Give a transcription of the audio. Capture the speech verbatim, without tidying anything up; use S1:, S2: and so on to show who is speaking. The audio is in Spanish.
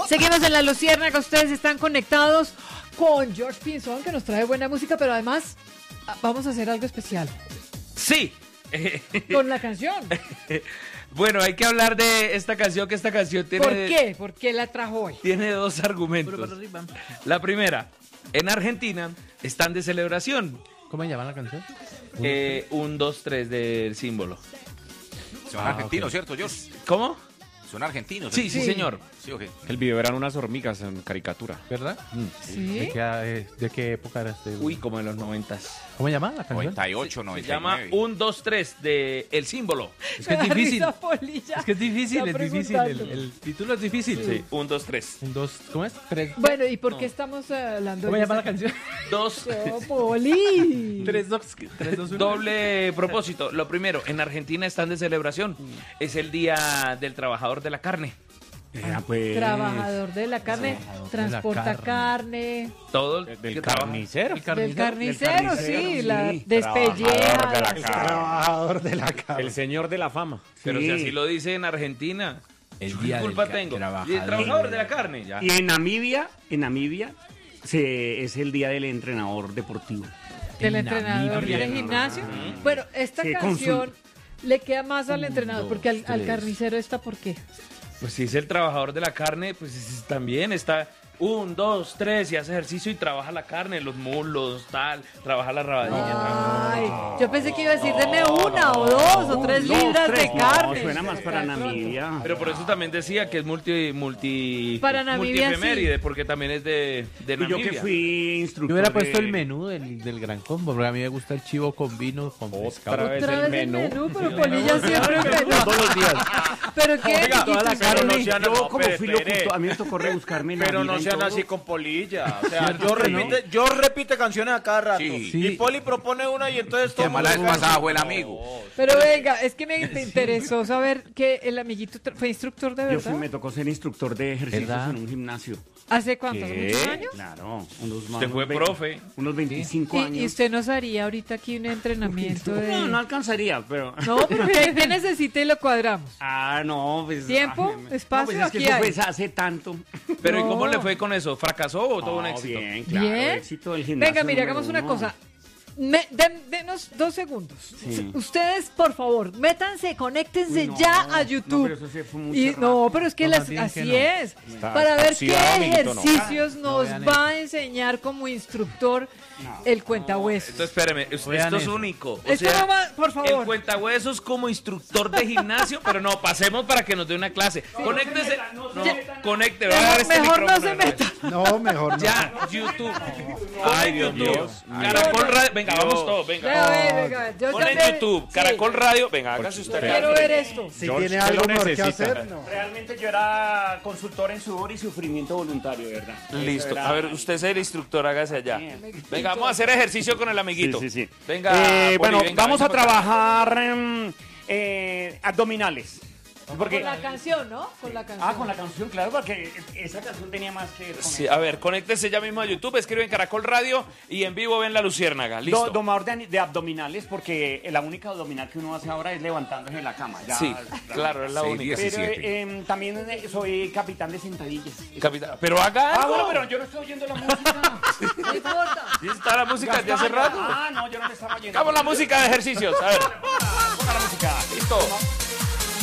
S1: Seguimos en La Luciérnaga, ustedes están conectados con George Pinzón, que nos trae buena música, pero además vamos a hacer algo especial.
S2: Sí.
S1: Con la canción.
S2: Bueno, hay que hablar de esta canción, que esta canción tiene...
S1: ¿Por qué? ¿Por qué la trajo hoy?
S2: Tiene dos argumentos. La primera, en Argentina están de celebración.
S3: ¿Cómo se llama la canción?
S2: Eh, un, dos, tres del símbolo.
S4: Son
S3: Ah,
S4: argentinos,
S3: ok.
S4: ¿cierto, George?
S2: ¿Cómo?
S4: Son argentinos.
S2: Sí, sí,
S1: Sí.
S2: señor.
S4: Sí, ok.
S5: El video eran unas hormigas en caricatura.
S3: ¿Verdad?
S1: Sí.
S3: ¿De qué, eh, de qué época era este?
S2: Uy, como en los noventas.
S3: ¿Cómo se llama la canción?
S4: noventa y ocho,
S2: Se
S4: noventa y
S2: llama
S4: nueve.
S2: un, dos, tres de El Símbolo.
S3: Es que es
S1: Me da
S3: difícil.
S1: risa, Polilla.
S3: Es que es difícil,
S1: Está
S3: es difícil. El,
S1: preguntando.
S3: el título es difícil.
S2: Sí, un, dos, tres.
S3: Un, dos, ¿cómo es? Tres.
S1: Bueno, ¿y por qué
S2: No.
S1: estamos hablando
S3: ¿Cómo
S1: de
S3: se llama la
S1: esa-
S3: canción?
S2: Dos.
S1: No, Poli.
S3: Tres, dos, tres, dos, uno.
S2: Doble propósito. Lo primero, en Argentina están de celebración. Es el Día del Trabajador de la Carne.
S3: Era, pues.
S1: Trabajador de la carne,
S3: Trabajador de la
S1: transporta
S3: carne.
S1: carne.
S2: Todo
S5: Del
S2: que trabaja.
S5: carnicero.
S3: El
S1: Del carnicero,
S3: del
S1: sí, la
S3: sí.
S1: despelleja.
S5: Trabajador de la
S1: la-
S5: carne.
S3: Trabajador de la carne.
S5: El señor de la fama.
S2: Pero
S6: Sí.
S2: si así lo dice en Argentina.
S6: El
S2: ¿Qué
S6: día del
S2: culpa
S6: ca-
S2: tengo?
S6: trabajador.
S2: Y el trabajador de la carne, ya.
S6: Y en Namibia, en Namibia se, es el día del entrenador deportivo.
S1: Del
S6: En
S1: entrenador
S6: Namibia.
S1: de gimnasio. Bueno, esta
S6: Sí,
S1: canción le queda más al entrenador,
S6: dos,
S1: porque al, al
S6: tres.
S1: carnicero está, ¿por qué?
S2: Pues si es el trabajador de la carne, pues es- también está un, dos, tres y hace ejercicio y trabaja la carne, los muslos, tal, trabaja la rabadilla.
S1: Ay, yo pensé que iba a decir, deme una o dos o tres
S6: Dos,
S1: libras
S6: tres,
S1: de carne.
S6: No, suena más para
S1: De pronto.
S6: Namibia.
S2: Pero por eso también decía que es multi, multi,
S1: Para Namibia,
S2: multiefeméride, porque también es de, de
S6: Y yo
S2: Namibia.
S6: que fui instructor
S3: Yo hubiera puesto
S6: de-
S3: el menú del, del gran combo, porque a mí me gusta el chivo con vino, con pescado.
S5: Otra vez
S1: Otra
S5: el
S1: vez
S5: menú.
S1: el menú, pero Polilla siempre el menú.
S3: Todos los días.
S1: Pero qué,
S5: Oiga,
S1: chiquitos,
S5: toda la
S1: pero
S5: carne.
S1: ni-
S5: sean-
S6: Yo
S5: no,
S6: como
S5: espere,
S6: fui
S5: espere.
S6: locutor, a mí me tocó rebuscarme la
S5: Pero
S6: vida
S5: no
S6: y
S5: sean
S6: todo.
S5: así con polilla. O sea,
S3: ¿Cierto
S5: yo
S3: que no?
S5: repite, yo repite canciones a cada rato.
S4: Sí.
S5: Y Poli propone una y entonces
S4: Que
S5: todo
S4: además la vez pasada fue el amigo.
S1: Pero venga, es que me interesó saber que el amiguito tra- fue instructor de
S6: Yo
S1: verdad.
S6: fui, me tocó ser instructor de ejercicios
S3: ¿Verdad?
S6: en un gimnasio.
S1: ¿Hace cuánto? ¿Hace
S2: ¿Qué?
S1: muchos años?
S6: Claro, unos
S2: Usted
S6: unos
S2: fue
S6: veinte
S2: profe.
S6: Unos veinticinco
S1: Y,
S6: años.
S1: y usted nos haría ahorita aquí un entrenamiento de...
S6: No, no alcanzaría, pero...
S1: No, pero ¿qué, qué necesita y lo cuadramos?
S6: Ah, no, pues...
S1: ¿Tiempo?
S6: ay, me-
S1: ¿Espacio?
S6: No, pues es que
S1: Aquí
S6: eso
S1: hay.
S6: fue hace tanto.
S2: Pero ¿y
S1: No.
S2: cómo le fue con eso? ¿Fracasó o todo un
S6: No,
S2: éxito?
S6: bien, claro,
S1: Bien.
S6: éxito del gimnasio.
S1: Venga, mire,
S6: número
S1: hagamos una
S6: uno.
S1: cosa. Me- den- denos dos segundos.
S6: Sí.
S1: Ustedes, por favor, métanse, conéctense
S6: Uy, no,
S1: ya a
S6: no,
S1: YouTube.
S6: pero eso sí fue mucho
S1: Y-
S6: rato.
S1: no, pero es que
S3: No,
S1: las-
S3: más bien
S1: así
S3: que no.
S1: es.
S5: Está-
S1: Para
S5: está
S1: ver qué
S5: oxidado, amiguito, no.
S1: ejercicios
S3: No
S1: nos
S3: vean
S1: va a enseñar como instructor el cuentahuesos.
S2: Entonces, espéreme, es-
S3: Vean
S2: esto es
S3: eso.
S2: único. O
S1: Esto
S2: sea,
S1: no va- por
S2: el
S1: favor.
S2: cuentahuesos como instructor de gimnasio, pero no, pasemos para que nos dé una clase. Conéctese. No, conecte, va a dar
S1: Mejor,
S2: este
S1: mejor no
S2: micrófono
S1: se
S2: de una vez.
S1: meta.
S3: No, mejor no.
S2: Ya, YouTube. Ay, Dios mío. Caracol Radio. Venga, vamos todos, venga.
S1: Venga, venga, venga, yo
S2: Pon en
S1: también-
S2: YouTube,
S1: sí,
S2: Caracol Radio. Venga, hágase usted.
S1: Quiero ver esto.
S3: Si
S5: George,
S3: tiene
S5: ¿qué
S3: algo
S5: lo
S3: mejor que
S5: necesita?
S3: hacer, no.
S6: Realmente yo era consultor en sudor y sufrimiento voluntario, ¿verdad?
S2: Listo.
S6: Eso era-
S2: A ver, usted es el instructor, hágase allá.
S6: Bien.
S2: Venga, vamos a hacer ejercicio con el amiguito.
S6: Sí, sí, sí.
S2: Venga,
S6: Eh,
S2: Poli,
S6: bueno,
S2: venga,
S6: vamos a
S2: venga para acá.
S6: trabajar em, eh, abdominales. Porque,
S1: Con la canción, ¿no? Con la canción.
S6: ah, con la canción, claro, porque esa canción tenía más que ver con
S2: Sí,
S6: eso.
S2: a ver, conéctense ya mismo a YouTube, escriben Caracol Radio y en vivo ven La Luciérnaga. Listo.
S6: Do- domador de, de abdominales, porque la única abdominal que uno hace ahora es levantándose en la cama. Ya,
S2: Sí,
S6: ya.
S2: claro, es la
S4: Seis,
S2: única.
S4: diez.
S6: Pero
S4: diecisiete.
S6: em, también eh, soy capitán de sentadillas.
S2: Capitán, pero haga
S6: Ah,
S2: algo.
S6: bueno, pero yo no estoy oyendo la música.
S1: No importa.
S2: ¿Y está la música
S6: Ya
S2: de hace
S6: está,
S2: rato?
S6: ya. Ah, no, yo no me estaba oyendo.
S2: Hagamos la música de ejercicios. A ver.
S6: Ponga la música.
S2: Listo.